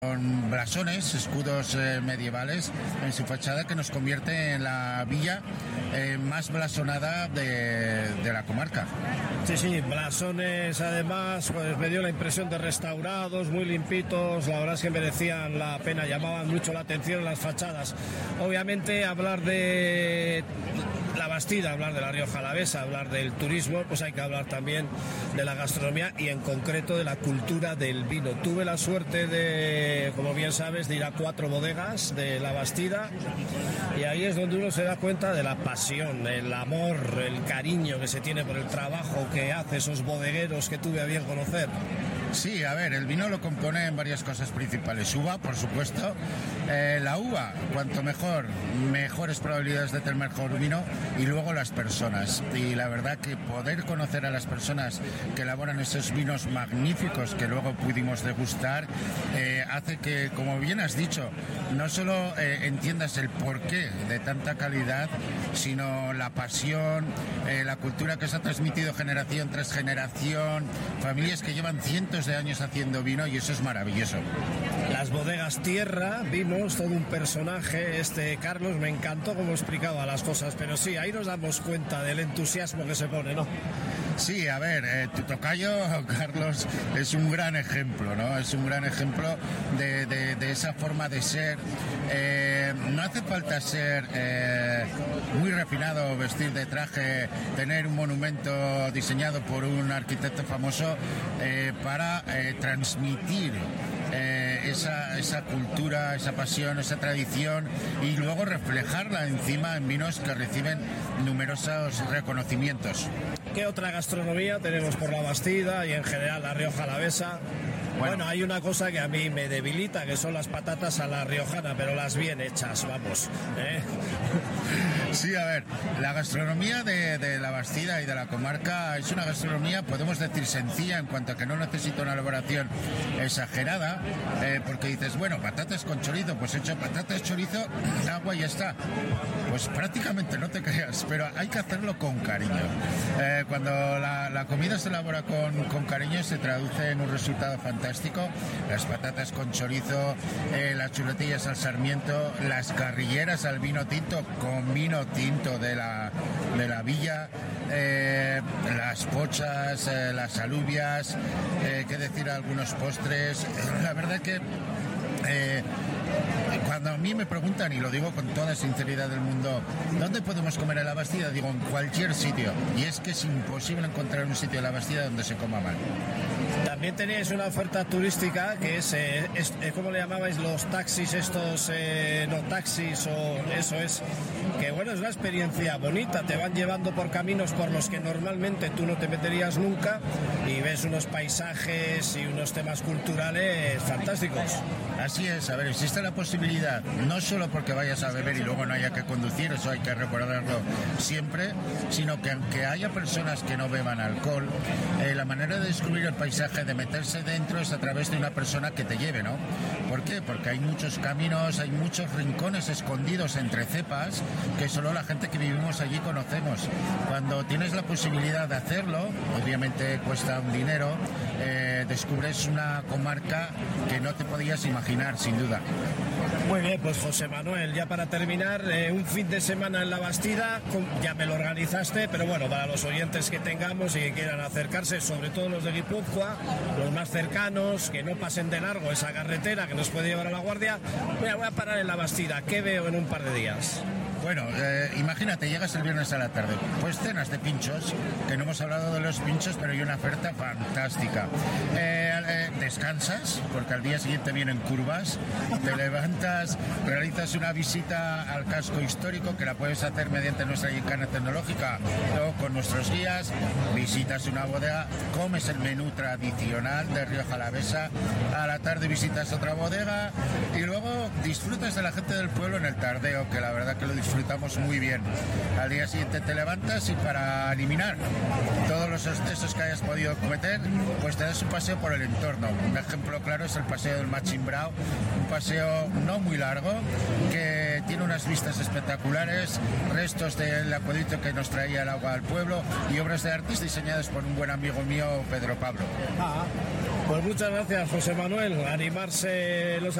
con blasones, escudos medievales en su fachada, que nos convierte en la villa más blasonada de la comarca. Sí, blasones además, pues me dio la impresión de restaurados, muy limpitos, la verdad es que merecían la pena, llamaban mucho la atención las fachadas. Obviamente hablar de la Bastida, hablar de la Rioja Alavesa, hablar del turismo, pues hay que hablar también de la gastronomía y en concreto de la cultura del vino. Tuve la suerte de, como bien sabes, de ir a 4 bodegas de la Bastida y ahí es donde uno se da cuenta de la pasión, el amor, el cariño que se tiene por el trabajo que hace esos bodegueros que tuve a bien conocer. Sí, a ver, el vino lo compone en varias cosas principales. Uva, por supuesto. La uva, cuanto mejor, mejores probabilidades de tener mejor vino. Y luego las personas. Y la verdad que poder conocer a las personas que elaboran esos vinos magníficos que luego pudimos degustar, hace que, como bien has dicho, no solo entiendas el porqué de tanta calidad, sino la pasión, la cultura que se ha transmitido generación tras generación, familias que llevan cientos de años haciendo vino, y eso es maravilloso. Las bodegas Tierra, vimos todo un personaje, Carlos, me encantó cómo explicaba las cosas, pero sí, ahí nos damos cuenta del entusiasmo que se pone, ¿no? Sí, a ver, tu tocayo, Carlos, es un gran ejemplo, ¿no? Es un gran ejemplo de esa forma de ser. No hace falta ser muy refinado, vestir de traje, tener un monumento diseñado por un arquitecto famoso para transmitir esa cultura, esa pasión, esa tradición, y luego reflejarla encima en vinos que reciben numerosos reconocimientos. ¿Qué otra gastronomía tenemos por la Bastida y en general la Rioja Alavesa? Bueno, hay una cosa que a mí me debilita, que son las patatas a la riojana, pero las bien hechas, vamos. Sí, a ver, la gastronomía de la Bastida y de la comarca es una gastronomía, podemos decir, sencilla, en cuanto a que no necesita una elaboración exagerada, porque dices, bueno, patatas con chorizo, pues hecho patatas, chorizo, agua y ya está. Pues prácticamente no te creas, pero hay que hacerlo con cariño. Cuando la comida se elabora con cariño, se traduce en un resultado fantástico. Las patatas con chorizo, las chuletillas al sarmiento, las carrilleras al vino tinto, con vino tinto de la villa, las pochas, las alubias, qué decir, algunos postres. La verdad que cuando a mí me preguntan, y lo digo con toda sinceridad del mundo, ¿dónde podemos comer en la Bastida? Digo, en cualquier sitio. Y es que es imposible encontrar un sitio en la Bastida donde se coma mal. También tenéis una oferta turística que es ¿cómo le llamabais? Los taxis estos, no taxis, o eso es, que bueno, es una experiencia bonita, te van llevando por caminos por los que normalmente tú no te meterías nunca y ves unos paisajes y unos temas culturales fantásticos. Así es, a ver, existe la posibilidad, no solo porque vayas a beber y luego no haya que conducir, eso hay que recordarlo siempre, sino que aunque haya personas que no beban alcohol, la manera de descubrir el paisaje, de meterse dentro, es a través de una persona que te lleve, ¿no? ¿Por qué? Porque hay muchos caminos, hay muchos rincones escondidos entre cepas que solo la gente que vivimos allí conocemos. Cuando tienes la posibilidad de hacerlo, obviamente cuesta un dinero, descubres una comarca que no te podías imaginar, sin duda. Muy bien, pues José Manuel, ya para terminar, un fin de semana en la Bastida, ya me lo organizaste, pero bueno, para los oyentes que tengamos y que quieran acercarse, sobre todo los de Guipúzcoa, los más cercanos, que no pasen de largo esa carretera que nos puede llevar a La Guardia, voy a parar en la Bastida. ¿Qué veo en un par de días? Bueno, imagínate, llegas el viernes a la tarde, pues cenas de pinchos, que no hemos hablado de los pinchos, pero hay una oferta fantástica. Descansas, porque al día siguiente vienen curvas, te levantas, realizas una visita al casco histórico, que la puedes hacer mediante nuestra gincana tecnológica o con nuestros guías, visitas una bodega, comes el menú tradicional de Rioja Alavesa, a la tarde visitas otra bodega y luego disfrutas de la gente del pueblo en el tardeo, que la verdad que lo disfrutas disfrutamos muy bien. Al día siguiente te levantas y para eliminar todos los excesos que hayas podido cometer, pues te das un paseo por el entorno. Un ejemplo claro es el paseo del Machimbrao, un paseo no muy largo que tiene unas vistas espectaculares, restos del acueducto que nos traía el agua al pueblo y obras de artes diseñadas por un buen amigo mío, Pedro Pablo. Pues muchas gracias, José Manuel. Animarse los